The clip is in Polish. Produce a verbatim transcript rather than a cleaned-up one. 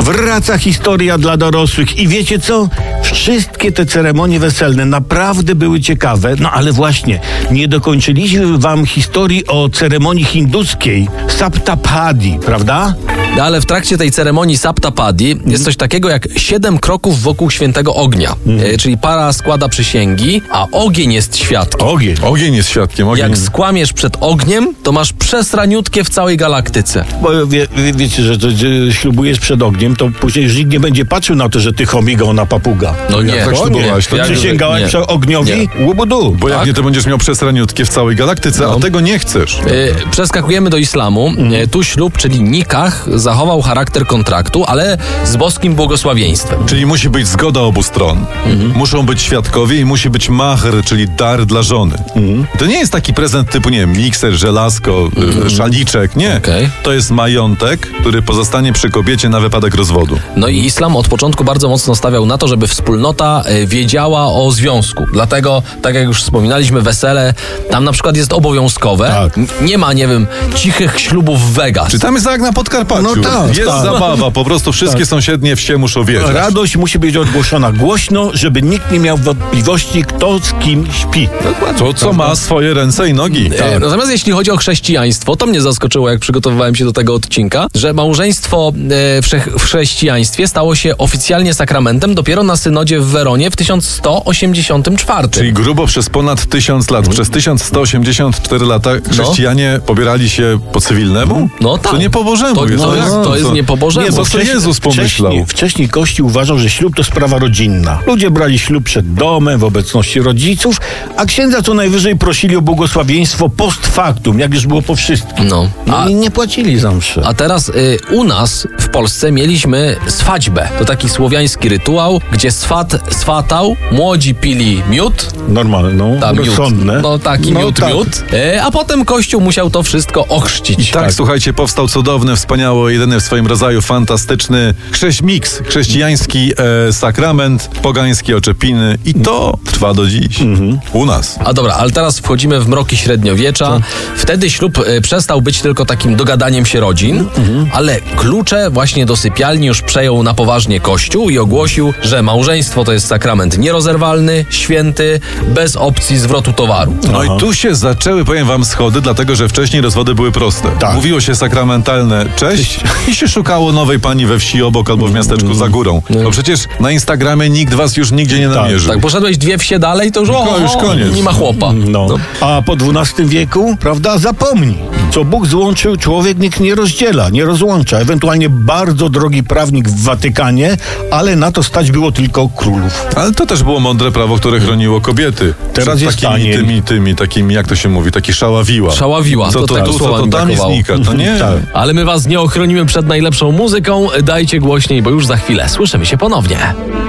wraca historia dla dorosłych i wiecie co? Wszystkie te ceremonie weselne naprawdę były ciekawe, no ale właśnie, nie dokończyliśmy wam historii o ceremonii hinduskiej Saptapadi, prawda? Ale w trakcie tej ceremonii Saptapadi mm. jest coś takiego jak siedem kroków wokół świętego ognia. Mm. E, czyli para składa przysięgi, a ogień jest świadkiem. Ogień. Ogień jest świadkiem. Ogień. Jak skłamiesz przed ogniem, to masz przesraniutkie w całej galaktyce. Bo wie, wie, wiecie, że, że, że ślubujesz przed ogniem, to później już nikt nie będzie patrzył na to, że ty chomigał na papuga. No nie. Jak tak ślubowałeś, to nie. Przysięgałeś Nie. przed ogniowi? Nie. Łubudu. Bo jak tak? nie, to będziesz miał przesraniutkie w całej galaktyce, No. a tego nie chcesz. E, przeskakujemy do islamu. E, tu ślub, czyli nikah, zachował charakter kontraktu, ale z boskim błogosławieństwem. Czyli musi być zgoda obu stron. Mhm. Muszą być świadkowie i musi być mahr, czyli dar dla żony. Mhm. To nie jest taki prezent typu, nie wiem, mikser, żelazko, mhm. szaliczek. Nie. Okay. To jest majątek, który pozostanie przy kobiecie na wypadek rozwodu. No i islam od początku bardzo mocno stawiał na to, żeby wspólnota wiedziała o związku. Dlatego, tak jak już wspominaliśmy, wesele tam na przykład jest obowiązkowe. Tak. Nie ma, nie wiem, cichych ślubów w Vegas. Czy tam jest jak na Podkarpaciu? No tak, jest tak. zabawa, po prostu wszystkie Tak. sąsiednie wsie muszą wiedzieć. Radość musi być odgłoszona głośno, żeby nikt nie miał wątpliwości, kto z kim śpi. To, co ma swoje ręce i nogi. E, Natomiast jeśli chodzi o chrześcijaństwo, to mnie zaskoczyło, jak przygotowywałem się do tego odcinka, że małżeństwo e, w, chrze- w chrześcijaństwie stało się oficjalnie sakramentem dopiero na synodzie w Weronie w tysiąc sto osiemdziesiątym czwartym. Czyli grubo przez ponad tysiąc lat. Przez tysiąc sto osiemdziesiąt cztery lata chrześcijanie pobierali się po cywilnemu? No tak. To nie po Bożemu. To, jest. to, No jest, jak to jest co? nie po Bożemu. Nie, bo co Jezus pomyślał? Wcześniej, wcześniej Kościół uważał, że ślub to sprawa rodzinna. Ludzie brali ślub przed domem, w obecności rodziców, a księdza co najwyżej prosili o błogosławieństwo post factum, jak już było po wszystkim. No. No A, i nie płacili za mszę. a teraz y, u nas w Polsce mieliśmy swadźbę. To taki słowiański rytuał, gdzie swat swatał, młodzi pili miód. Normalne, no, Tam miód. rozsądne. No taki No miód, tak. miód. Y, a potem Kościół musiał to wszystko ochrzcić. Tak, słuchajcie, powstał cudowny, wspaniały, jedyny w swoim rodzaju fantastyczny chrześ mix, chrześcijański e, sakrament, pogańskie oczepiny i to trwa do dziś. Mhm. U nas. A dobra, ale teraz wchodzimy w mroki średniowiecza. Wtedy ślub y, przestał być tylko takim dogadaniem się rodzin, Mhm. ale klucze właśnie do sypialni już przejął na poważnie Kościół i ogłosił, że małżeństwo to jest sakrament nierozerwalny, święty, bez opcji zwrotu towaru. No Aha. i tu się zaczęły, powiem wam, schody, dlatego że wcześniej rozwody były proste. Tak. Mówiło się sakramentalne cześć i się szukało nowej pani we wsi obok albo w miasteczku za górą. No przecież na Instagramie nikt was już nigdzie nie namierzył. Tak, poszedłeś dwie wsie dalej, to już, o, No, już koniec. nie ma chłopa. No. A po dwunastym wieku, prawda, zapomnij. Co Bóg złączył, człowiek nikt nie rozdziela, nie rozłącza. Ewentualnie bardzo drogi prawnik w Watykanie, ale na to stać było tylko królów. Ale to też było mądre prawo, które chroniło kobiety. Teraz Przed jest takimi, taniej. tymi, tymi, takimi, jak to się mówi, taki szaławiła. Szaławiła, Co to to, tego tu, słowa co mi to tam i brakowało. znika, to nie? Tak. Ale my was nie ochronimy przed najlepszą muzyką. Dajcie głośniej, bo już za chwilę słyszymy się ponownie.